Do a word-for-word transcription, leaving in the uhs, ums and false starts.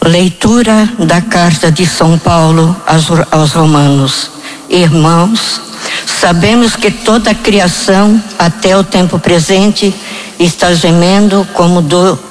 Leitura da carta de São Paulo aos Romanos. Irmãos, sabemos que toda a criação, até o tempo presente, está gemendo como dor